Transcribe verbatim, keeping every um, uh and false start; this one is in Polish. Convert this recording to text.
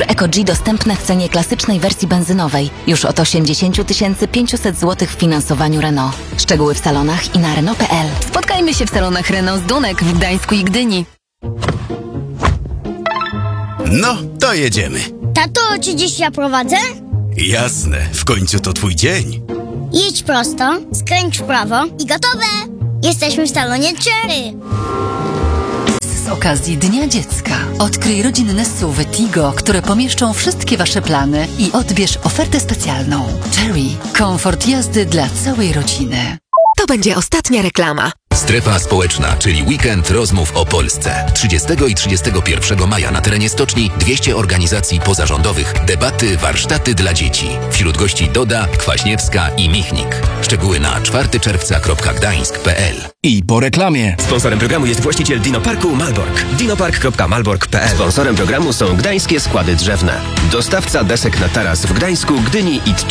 Eco G dostępne w cenie klasycznej wersji benzynowej. Już od osiemdziesiąt tysięcy pięćset złotych w finansowaniu Renault. Szczegóły w salonach i na Renault kropka p l. Spotkajmy się w salonach Renault z Dunek w Gdańsku i Gdyni. No, to jedziemy. Tato, czy dziś ja prowadzę? Jasne, w końcu to twój dzień. Jedź prosto, skręć w prawo i gotowe! Jesteśmy w salonie Cherry. Z okazji Dnia Dziecka odkryj rodzinne S U V Tigo, które pomieszczą wszystkie Wasze plany i odbierz ofertę specjalną. Cherry. Komfort jazdy dla całej rodziny. To będzie ostatnia reklama. Strefa społeczna, czyli weekend rozmów o Polsce. trzydziestego i trzydziestego pierwszego maja na terenie stoczni dwieście organizacji pozarządowych, debaty, warsztaty dla dzieci. Wśród gości Doda, Kwaśniewska i Michnik. Szczegóły na czwartego czerwca kropka gdańsk kropka p l. I po reklamie. Sponsorem programu jest właściciel Dinoparku Malbork. dinopark kropka malbork kropka p l. Sponsorem programu są Gdańskie Składy Drzewne. Dostawca desek na taras w Gdańsku, Gdyni i